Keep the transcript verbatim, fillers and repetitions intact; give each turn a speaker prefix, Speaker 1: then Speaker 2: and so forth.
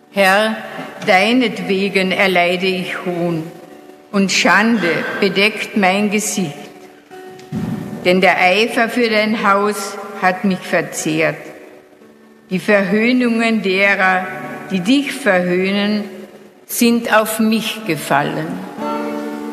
Speaker 1: Herr, deinetwegen erleide ich Hohn und Schande bedeckt mein Gesicht. Denn der Eifer für dein Haus hat mich verzehrt. Die Verhöhnungen derer, die dich verhöhnen, sind auf mich gefallen.